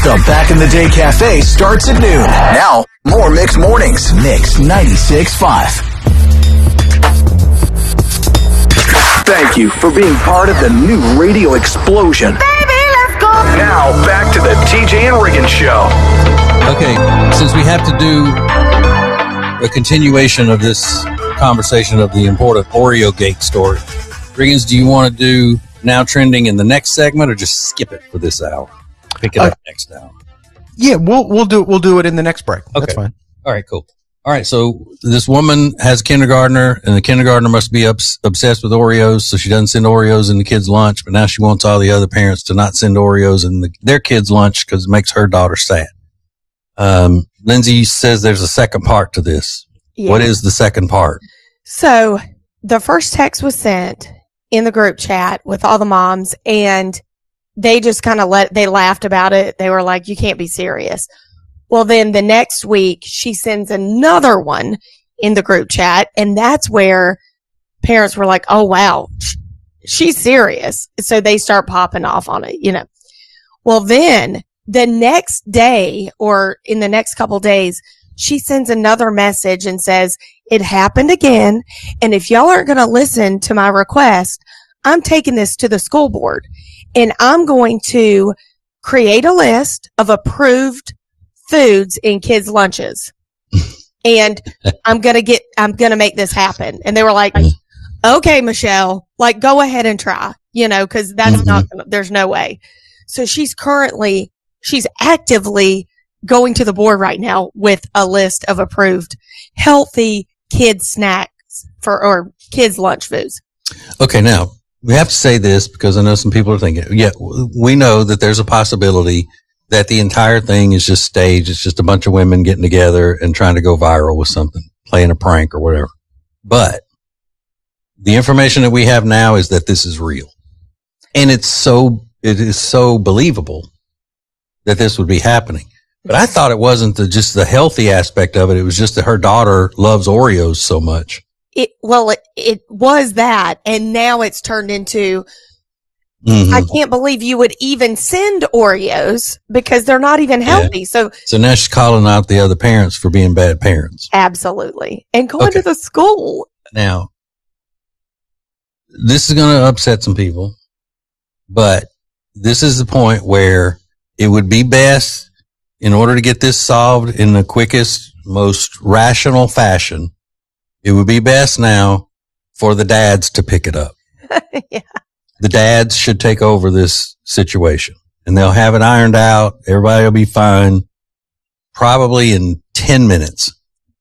The Back in the Day Cafe starts at noon. Now, more Mix Mornings. Mix 96.5. Thank you for being part of the new radio explosion. Baby, let's go. Now, back to the TJ and Riggins Show. Okay, since we have to do a continuation of this conversation of the important Oreo Gate story, Riggins, do you want to do Now Trending in the next segment, or just skip it for this hour? Pick it up next hour. Yeah, we'll do it in the next break. Okay. That's fine. All right, cool. All right, so this woman has a kindergartner, and the kindergartner must be obsessed with Oreos, so she doesn't send Oreos in the kids' lunch, but now she wants all the other parents to not send Oreos in their kids' lunch because it makes her daughter sad. Lindsay says there's a second part to this. Yeah. What is the second part? So the first text was sent in the group chat with all the moms, and they just kind of they laughed about it. They were like, you can't be serious. Well, then the next week she sends another one in the group chat, and that's where parents were like, oh, wow, she's serious. So they start popping off on it, you know. Well, then the next day, or in the next couple days, she sends another message and says, it happened again. And if y'all aren't going to listen to my request, I'm taking this to the school board, and I'm going to create a list of approved foods in kids' lunches. And I'm going to make this happen. And they were like, okay, Michelle, like, go ahead and try, you know, cause that's there's no way. So she's actively going to the board right now with a list of approved healthy kids snacks or kids lunch foods. Okay. Now we have to say this because I know some people are thinking, we know that there's a possibility that the entire thing is just staged. It's just a bunch of women getting together and trying to go viral with something, playing a prank or whatever. But the information that we have now is that this is real. And it is so believable that this would be happening. But I thought it wasn't just the healthy aspect of it. It was just that her daughter loves Oreos so much. It was that. And now it's turned into, I can't believe you would even send Oreos because they're not even healthy. Yeah. So now she's calling out the other parents for being bad parents. Absolutely. And going to the school. Now, this is going to upset some people, but this is the point where it would be best, in order to get this solved in the quickest, most rational fashion, it would be best now for the dads to pick it up. Yeah. The dads should take over this situation, and they'll have it ironed out. Everybody will be fine, probably in 10 minutes.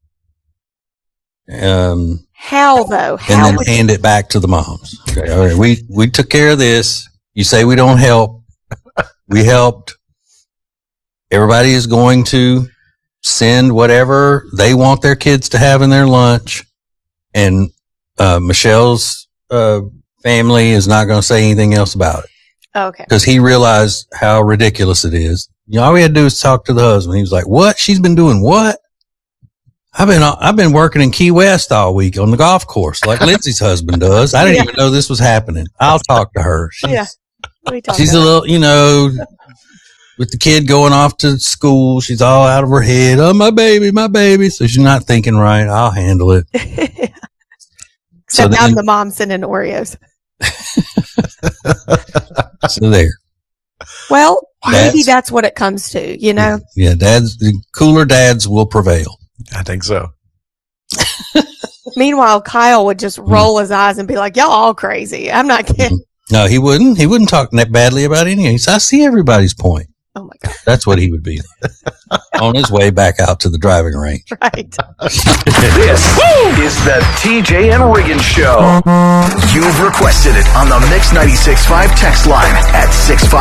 How though? And then hand it back to the moms. Okay, all right. We took care of this. You say we don't help. We helped. Everybody is going to send whatever they want their kids to have in their lunch, and Michelle's family is not going to say anything else about it. Okay. Because he realized how ridiculous it is. You know, all we had to do is talk to the husband. He was like, what? She's been doing what? I've been working in Key West all week on the golf course like Lindsay's husband does. I didn't even know this was happening. I'll talk to her. She's a little, you know, with the kid going off to school, she's all out of her head. Oh, my baby. So she's not thinking right. I'll handle it. Except I'm the mom sending Oreos. So there. Well, maybe that's what it comes to, you know? Yeah, cooler dads will prevail. I think so. Meanwhile, Kyle would just roll his eyes and be like, y'all all crazy. I'm not kidding. No, he wouldn't. He wouldn't talk badly about any. He said, I see everybody's point. Oh my God. That's what he would be on his way back out to the driving range. Right. This is the TJ and Riggins Show. You've requested it on the Mix 96.5 text line at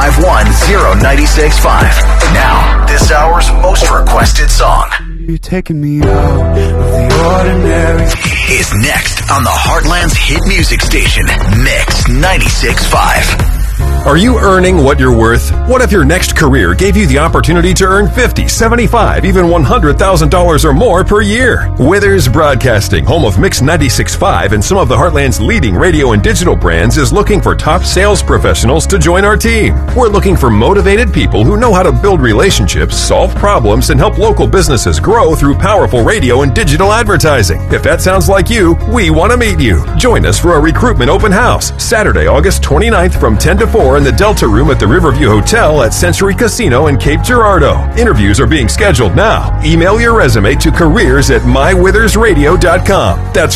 651-0965. Now, this hour's most requested song. You're taking me out of the ordinary. Is next on the Heartland's hit music station, Mix 96.5. Are you earning what you're worth? What if your next career gave you the opportunity to earn $50,000, $75,000, even $100,000 or more per year? Withers Broadcasting, home of Mix 96.5 and some of the Heartland's leading radio and digital brands, is looking for top sales professionals to join our team. We're looking for motivated people who know how to build relationships, solve problems, and help local businesses grow through powerful radio and digital advertising. If that sounds like you, we want to meet you. Join us for a recruitment open house, Saturday, August 29th from 10 to 4 in the Delta Room at the Riverview Hotel at Century Casino in Cape Girardeau. Interviews are being scheduled now. Email your resume to careers@mywithersradio.com. That's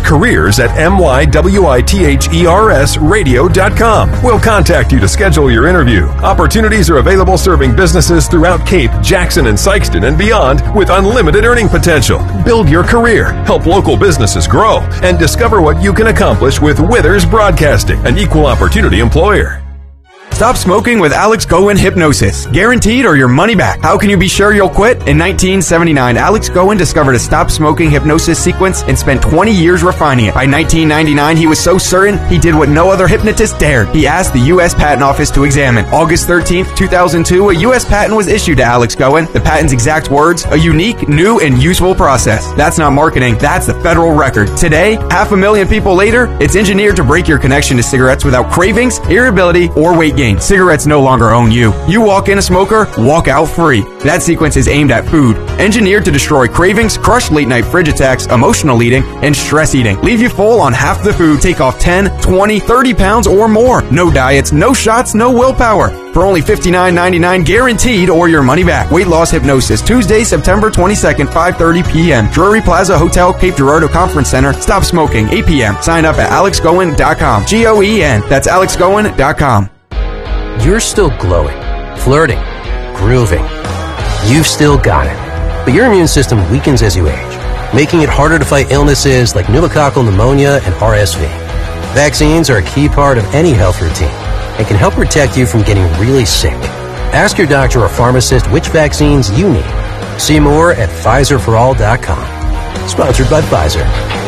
careers@mywithersradio.com. We'll contact you to schedule your interview. Opportunities are available serving businesses throughout Cape, Jackson, and Sykeston and beyond with unlimited earning potential. Build your career, help local businesses grow, and discover what you can accomplish with Withers Broadcasting, an equal opportunity employer. Stop smoking with Alex Goen Hypnosis. Guaranteed or your money back. How can you be sure you'll quit? In 1979, Alex Goen discovered a stop smoking hypnosis sequence and spent 20 years refining it. By 1999, he was so certain he did what no other hypnotist dared. He asked the U.S. Patent Office to examine. August 13th, 2002, a U.S. patent was issued to Alex Goen. The patent's exact words, a unique, new, and useful process. That's not marketing, that's the federal record. Today, 500,000 people later, it's engineered to break your connection to cigarettes without cravings, irritability, or weight gain. Cigarettes no longer own you. You walk in a smoker, walk out free. That sequence is aimed at food, engineered to destroy cravings, crush late-night fridge attacks, emotional eating, and stress eating. Leave you full on half the food, take off 10, 20, 30 pounds or more. No diets, no shots, no willpower. For only $59.99 guaranteed or your money back. Weight Loss Hypnosis, Tuesday, September 22nd, 5:30 p.m. Drury Plaza Hotel, Cape Girardeau Conference Center. Stop smoking, 8 p.m. Sign up at alexgoen.com. Goen. That's alexgoen.com. You're still glowing, flirting, grooving. You've still got it. But your immune system weakens as you age, making it harder to fight illnesses like pneumococcal pneumonia and RSV. Vaccines are a key part of any health routine and can help protect you from getting really sick. Ask your doctor or pharmacist which vaccines you need. See more at PfizerForAll.com. Sponsored by Pfizer.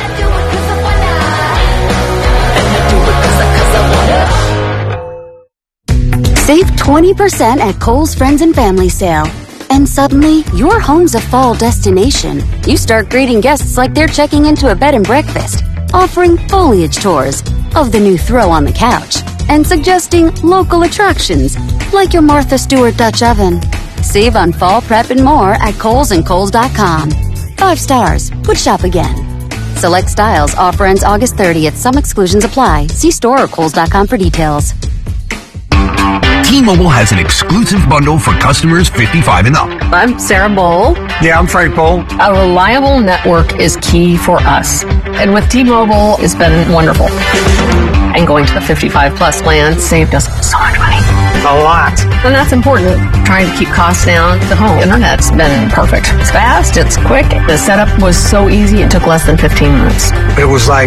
Save 20% at Kohl's Friends and Family Sale. And suddenly, your home's a fall destination. You start greeting guests like they're checking into a bed and breakfast, offering foliage tours of the new throw on the couch, and suggesting local attractions like your Martha Stewart Dutch oven. Save on fall prep and more at Kohl's and Kohl's.com. 5 stars. Would shop again. Select styles. Offer ends August 30th. Some exclusions apply. See store or Kohl's.com for details. T-Mobile has an exclusive bundle for customers 55 and up. I'm Sarah Bowl. Yeah, I'm Frank Bowl. A reliable network is key for us. And with T-Mobile, it's been wonderful. And going to the 55 plus plan saved us so much money. A lot. And that's important. Trying to keep costs down. The home internet's been perfect. It's fast, it's quick. The setup was so easy, it took less than 15 minutes. It was like,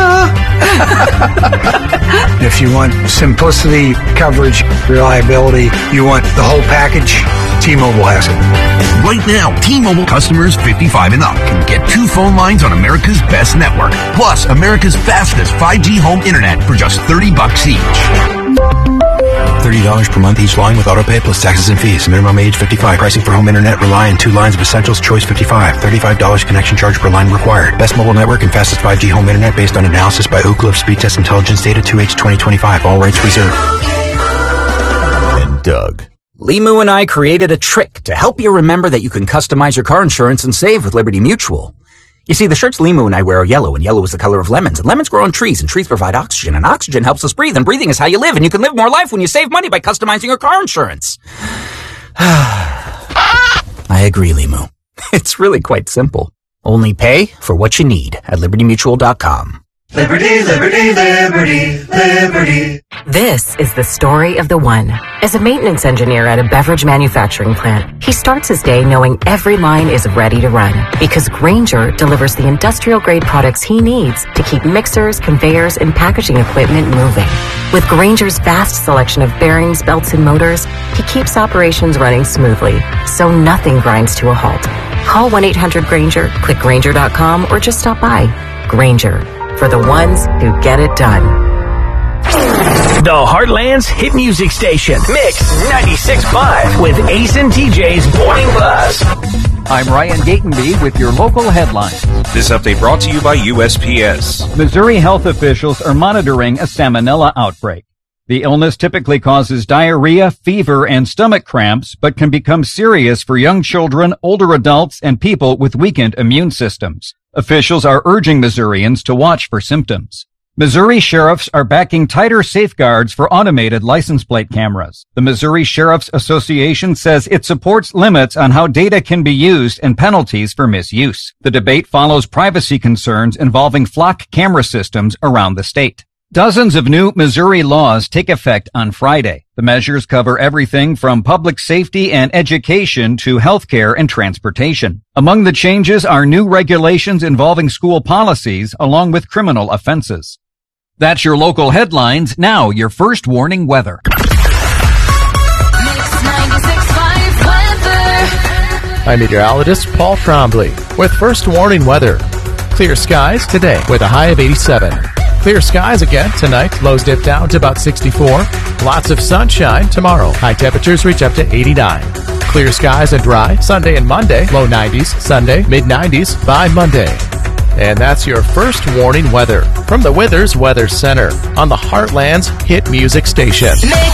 if you want simplicity, coverage, reliability, you want the whole package, T-Mobile has it. Right now, T-Mobile customers 55 and up can get 2 phone lines on America's best network, plus America's fastest 5G home internet for just $30 each. $30 per month each line with autopay plus taxes and fees. Minimum age 55. Pricing for home internet rely on 2 lines of Essentials Choice 55. $35 connection charge per line required. Best mobile network and fastest 5G home internet based on analysis by Oak Cliff Speed Test Intelligence Data 2H 2025. All rights reserved. And Doug. Limu and I created a trick to help you remember that you can customize your car insurance and save with Liberty Mutual. You see, the shirts Limu and I wear are yellow, and yellow is the color of lemons, and lemons grow on trees, and trees provide oxygen, and oxygen helps us breathe, and breathing is how you live, and you can live more life when you save money by customizing your car insurance. I agree, Limu. It's really quite simple. Only pay for what you need at LibertyMutual.com. Liberty, liberty, liberty, liberty. This is the story of the one. As a maintenance engineer at a beverage manufacturing plant, he starts his day knowing every line is ready to run because Grainger delivers the industrial-grade products he needs to keep mixers, conveyors, and packaging equipment moving. With Grainger's vast selection of bearings, belts, and motors, he keeps operations running smoothly, so nothing grinds to a halt. Call 1-800-GRAINGER, click Grainger.com, or just stop by. Grainger, for the ones who get it done. The Heartland's hit music station, Mix 96.5, with Ace and TJ's Morning Buzz. I'm Ryan Gatenby with your local headlines. This update brought to you by USPS. Missouri health officials are monitoring a salmonella outbreak. The illness typically causes diarrhea, fever, and stomach cramps, but can become serious for young children, older adults, and people with weakened immune systems. Officials are urging Missourians to watch for symptoms. Missouri sheriffs are backing tighter safeguards for automated license plate cameras. The Missouri Sheriff's Association says it supports limits on how data can be used and penalties for misuse. The debate follows privacy concerns involving flock camera systems around the state. Dozens of new Missouri laws take effect on Friday. The measures cover everything from public safety and education to healthcare and transportation. Among the changes are new regulations involving school policies along with criminal offenses. That's your local headlines. Now, your first warning weather. I'm meteorologist Paul Trombley with first warning weather. Clear skies today with a high of 87. Clear skies again tonight. Lows dip down to about 64. Lots of sunshine tomorrow. High temperatures reach up to 89. Clear skies and dry Sunday and Monday. Low 90s. Sunday, mid 90s by Monday. And that's your first warning weather from the Withers Weather Center on the Heartland's hit music station.